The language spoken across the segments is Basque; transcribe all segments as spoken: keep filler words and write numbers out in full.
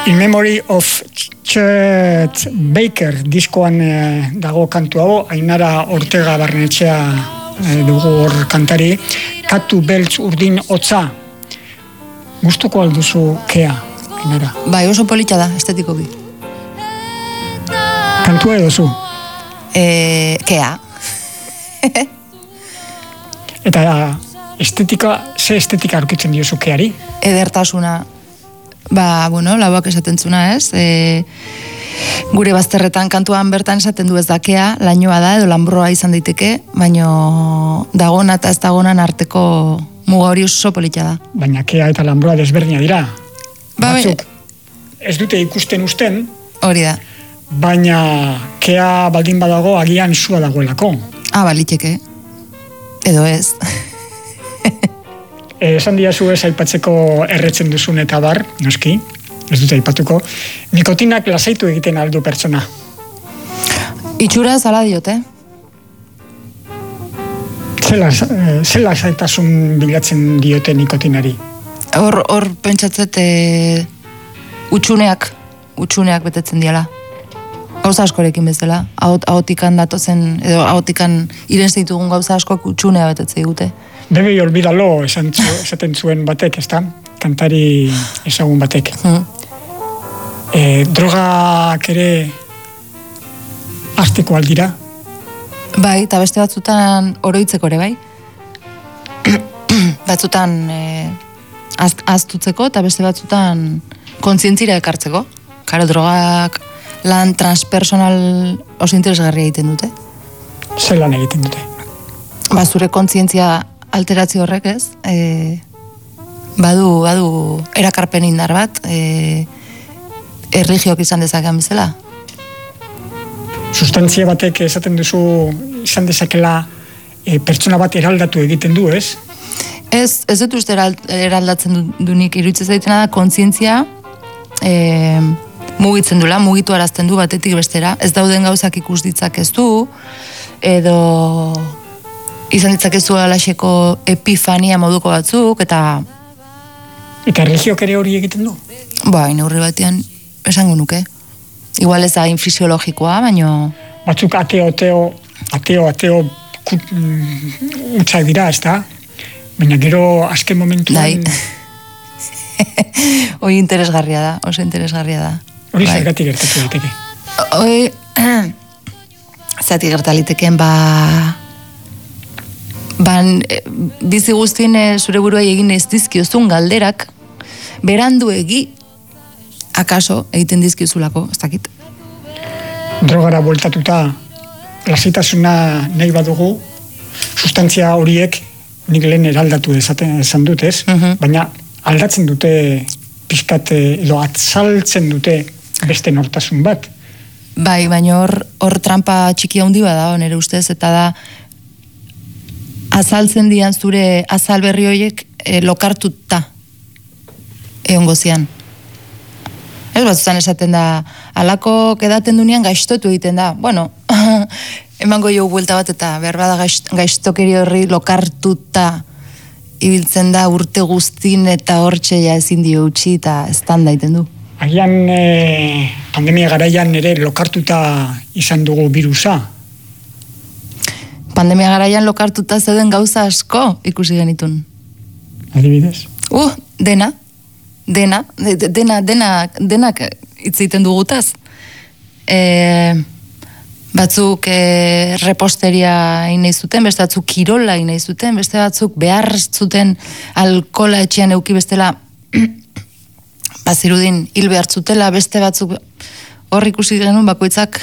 In Memory of Chet Baker diskoan eh, dago kantu hau, Ainara Ortega Barrenetxea eh, dugu hor kantari, Katu beltz urdin hotza. Gustuko alduzu Kea, Ainara? Bai, oso polita da, estetikoki. Kantua edo zu? E, Kea. Eta estetika, ze estetika aurkitzen diozu Keari? Edertasuna. Ba, bueno, lauak esaten zuna, ez? E, gure bazterretan kantuan bertan esaten du ez dakea, lainoa da edo lanbroa izan daiteke, baino dagona eta ez dagonan arteko muga hori oso polita da. Baina Kea eta lanbroa desberdina dira. Ba, Batzuk ez dute ikusten usten, hori da. baina Kea baldin badago agian sua dagoelako. Ah, baliteke. Edo ez. Esan diazu ez aipatzeko erretzen duzun eta bar, noski, ez dute aipatuko, nikotinak lasaitu egiten aldu pertsona. Itxura zala diote. Zela, zela zaitasun bilatzen diote nikotinari? Hor, hor pentsatzet e, utxuneak, utxuneak betetzen diala. Gauza askorekin bezala, ahotikan datozen, edo ahotikan irenz ditugun gauza askok utxunea betetzen digute. Bebe olbidalo esan zu, esaten zuen batek, ezta? Kantari ezagun batek. Hmm. E, drogak ere hasteko aldira? Bai, eta beste batzutan oroitzeko ere, bai. Batzutan e, aztutzeko eta beste batzutan kontzientzira ekartzeko. Karo, drogak lan transpersonal oso interesgarria egiten dute. Zer lan egiten dute? Ba, zure kontzientzia alterazio horrek ez, e, badu, badu erakarpen indar bat, e, erligiok izan dezakean bezala. Sustantzia batek esaten duzu izan dezakela e, pertsona bat eraldatu egiten du, ez? Ez, ez dut uste eraldatzen dunik, iruditzen zaitena da, kontzientzia e, mugitzen dula, mugitu arazten du batetik bestera, ez dauden gauzak ikus ditzak ez du, edo izan ditzakezu alaxeko epifania moduko batzuk, eta... Eta erligiok ere hori egiten du? Ba, neurri batean esango nuke. Igual ez da infisiologikoa, baino... Batzuk ateo, ateo, ateo, ateo utxak dira, ez da? Baina gero azken momentuan... Dai. Hoi interesgarria da, oso interesgarria da. Hori bai. Zergatik gertatu daiteke? Hoi... Zergatik gertaliteken, ba... Ban, bizi guztien zure buruai egin ez dizkiozun galderak, berandu egi, akaso egiten dizkiozulako, ez dakit. Drogara bueltatuta, lasitasuna nahi badugu, sustantzia horiek nik lehen eraldatu dezaten esan dut, ez? Uh-huh. Baina aldatzen dute pixkat edo atzaltzen dute beste nortasun bat. Bai, baina hor, hor trampa txiki handi bada, nire ustez, eta da azaltzen dian zure azal berri horiek e, lokartuta egon gozian. Ez batzutan esaten da, alako edaten dunean gaiztotu egiten da. Bueno, emango jo buelta bat eta behar bada gaiztokeri horri lokartuta ibiltzen da urte guztin eta hortxe ja ezin dio utzi eta estan daiten du. Agian e, pandemia garaian ere lokartuta izan dugu virusa. Pandemia garaian lokartuta zeuden gauza asko ikusi genitun. Adibidez? Uh, dena, dena, de, dena, dena, denak hitz egiten dugutaz. E, batzuk e, reposteria inai zuten, beste batzuk kirola inai zuten, beste batzuk behar zuten alkola etxean euki bestela bazirudin hil behar zutela, beste batzuk hor ikusi genuen bakoitzak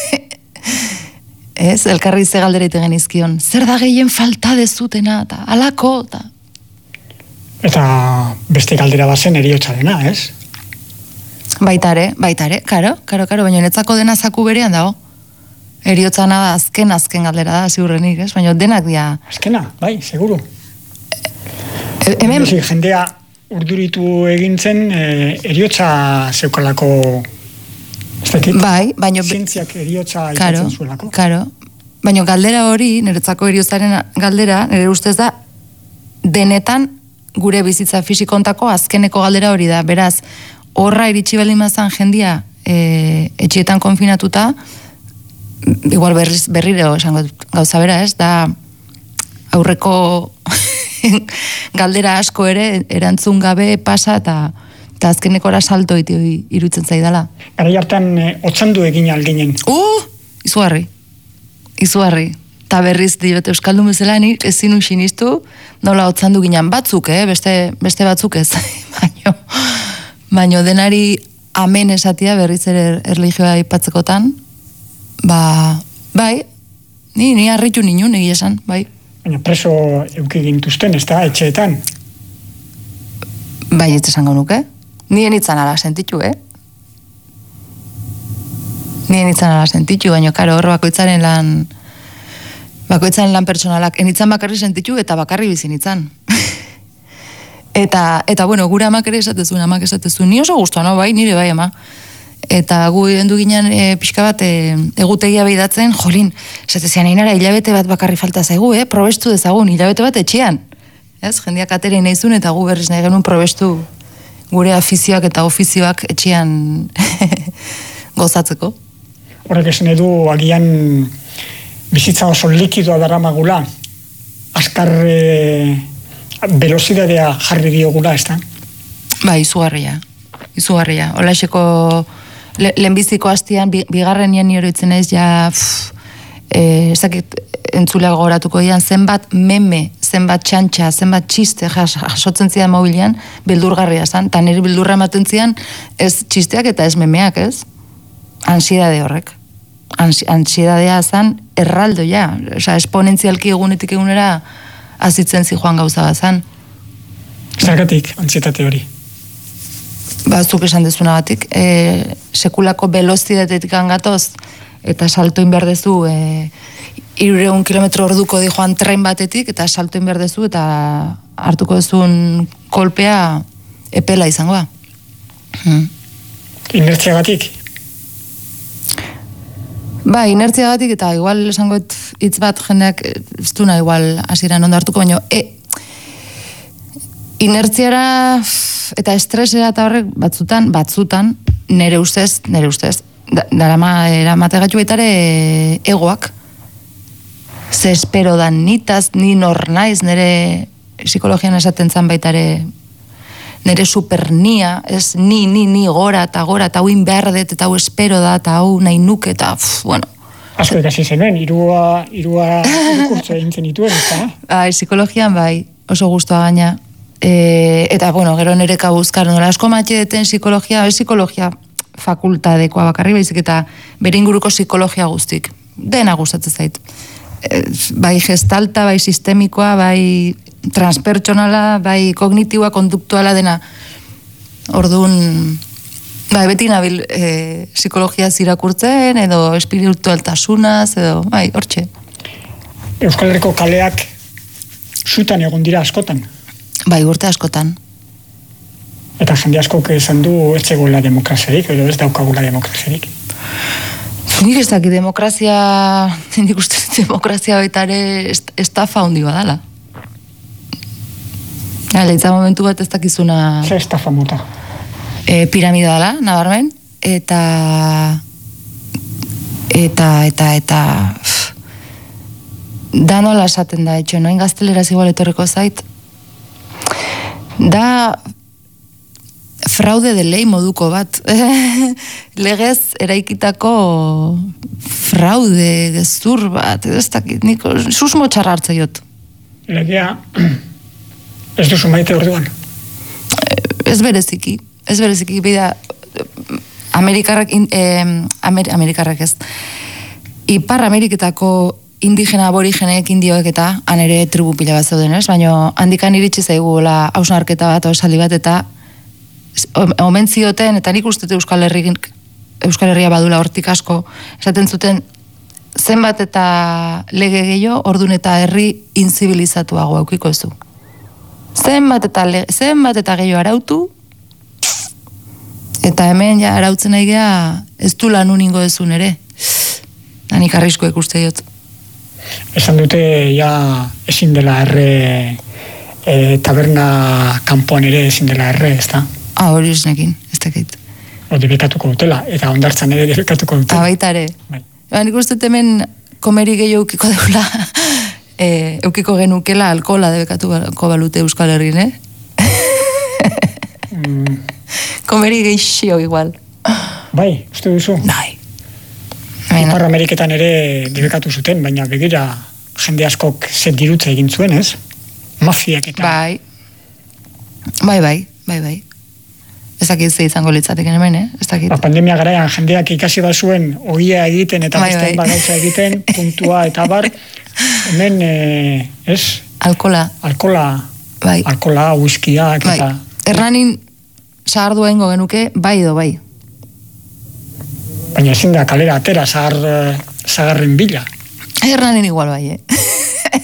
ez, elkarri ze galdera ite genizkion. Zer da gehien falta dezutena, eta alako, eta... Eta beste galdera bazen eriotza dena, ez? Baitare, baitare, karo, karo, karo, baina netzako dena zaku berean dago. Eriotza nada azken, azken galdera da, ziurrenik, ez? Baina denak dia... Azkena, bai, seguru. E, hemen... Ezi, jendea urduritu egintzen, e, eriotza zeukalako... Bai, baina... Zientziak eriotza izatzen zuelako. Karo, baina galdera hori, niretzako eriotzaren galdera, nire ustez da, denetan gure bizitza fisikontako azkeneko galdera hori da. Beraz, horra iritsi baldin mazan jendia e, etxietan konfinatuta, igual berriz, berriro esango gauza bera ez, da aurreko galdera asko ere erantzun gabe pasa eta eta azkenekora salto iti irutzen zaidala. Garai hartan e, otzandu egin alginen. Uh, izugarri. Izugarri. Ta berriz diote euskaldun bezala nik ezin un sinistu, nola otzandu ginen batzuk, eh? beste, beste batzuk ez. baino, baino denari amen esatia berriz ere erlijioa ipatzekotan, ba, bai, ni, ni harritu ninun egia esan, bai. Baina preso euki gintuzten, ez da, etxeetan? Bai, ez esango nuke. Nien itzan ala sentitu, eh? Nien itzan ala sentitu, baina karo hor bakoitzaren lan bakoitzaren lan personalak enitzan bakarri sentitu eta bakarri bizin itzan. eta, eta bueno, gure amak ere esatezun, amak esatezun, ni oso guztua, no, bai, nire bai ama. Eta gu endu ginen e, pixka bat e, egutegia behidatzen, jolin, esatezian einara hilabete bat bakarri falta zaigu, eh? Probestu dezagun, hilabete bat etxean. Ez, jendiak atere nahizun eta gu berriz nahi genuen probestu gure afizioak eta ofizioak etxean gozatzeko. Horrek esan edu, agian bizitza oso likidoa daramagula, azkar e, velozidadea jarri diogula, ez da? Ba, izugarria, izugarria. Olaxeko le, lehenbiziko hastian, bi, bigarren nien nire itzen ez, ja, pff, e, ezakit entzulea gogoratuko dian, zenbat meme, zenbat txantxa, zenbat txiste jas, jasotzen zidan mobilian, bildurgarria zan, eta niri bildurra ematen zidan ez txisteak eta ez memeak, ez? Ansiedade horrek. Ansi, ansiedadea zan erraldo, ja. Osa, esponentzialki egunetik egunera azitzen zi joan gauza bat zan. Zergatik, ansietate hori? Ba, zuk esan dezunagatik, e, sekulako velozidatetik gatoz, eta saltoin behar dezu, e, irureun kilometro orduko di joan tren batetik, eta saltoin behar dezu, eta hartuko dezun kolpea epela izangoa. Hmm. Inertziagatik? Ba, inertziagatik, eta igual esangoet hitz bat jendeak ez duna igual hasieran ondo hartuko, baina e, inertziara eta estresera eta horrek batzutan, batzutan, nere ustez, nere ustez, darama eramate gatu baitare egoak, ze espero dan nitaz, ni nor naiz, nere psikologian esaten zan baitare, nere supernia, ez ni, ni, ni, gora eta gora, eta hau inberdet, eta hau espero da, eta hau nahi nuke, eta, pff, bueno. Asko ikasi zenuen, irua, irua irukurtze egin zenituen, eta? Bai, psikologian bai, oso guztua gaina. E, eta, bueno, gero nire kabuzkar, nola asko matxe deten psikologia, bai, psikologia fakultadekoa bakarri, baizik eta bere inguruko psikologia guztik. Dena gustatzen zait. E, bai gestalta, bai sistemikoa, bai transpertsonala, bai kognitiboa, konduktuala dena. Orduan, bai, beti nabil e, psikologia zirakurtzen, edo espiritualtasunaz, edo, bai, hortxe. Euskal Herriko kaleak zutan egon dira askotan. Bai, urte askotan. Eta jende askok esan du ez zegoela demokraziarik, edo ez daukagula demokraziarik. Nik ez daki demokrazia, nik uste demokrazia baitare estafa handi badala. Leitza momentu bat ez dakizuna... Ze estafa mota? E, piramida dala, nabarmen, eta... Eta, eta, eta... Pff, da nola esaten da, etxo, noin gazteleraz igual etorriko zait. Da... fraude de lei moduko bat. Legez eraikitako fraude, gezur bat, ez dakit, niko, susmo txarra hartza jot. Legea... Ez duzu maite orduan? Ez bereziki, ez bereziki, bida, Amerikarrak, eh, Amer, Amerikarrak ez, Ipar Ameriketako indigena aborigenek indioek eta han ere tribu pila bat zeuden, ez? Baina handikan iritsi zaiguela hausnarketa bat, osaldi bat, eta omen zioten, eta nik uste Euskal Herrik, Euskal Herria badula hortik asko, esaten zuten, zenbat eta lege gehiago, ordun eta herri inzibilizatuago aukiko ez du. Zenbat eta, zenbat eta gehiago arautu, eta hemen ja arautzen nahi geha ez du lan uningo ezun ere. Hanik arrisko ikuste diot. Esan dute ja ezin dela erre, e, taberna kanpoan ere ezin dela erre, ez da? Ah, hori esnekin, ez dakit. O, debekatuko dutela, eta ondartzan ere debekatuko dutela. Ah, baita ere. Bai. Ba, nik uste hemen komeri gehiago eukiko deula, e, eukiko genukela alkohola debekatuko balute Euskal Herrin, eh? mm. Komeri geixio igual. Bai, uste duzu? Bai. Ipar Ameriketan ere debekatu zuten, baina begira jende askok zer dirutza egin zuen, ez? Mafiak eta... Bai. Bai, bai, bai, bai. Ez dakit ze izango litzateken hemen, eh? Ez dakit. Ba, pandemia garaian jendeak ikasi bazuen ogia egiten eta bai, beste bai. bagaitza egiten, puntua eta bar, hemen, eh, ez? Alkola. Alkola. Bai. Alkola, whiskia, bai. eta... Erranin sahardua ingo genuke, bai edo bai. Baina ezin da kalera atera zahar, zagarren bila. Erranin igual bai, eh?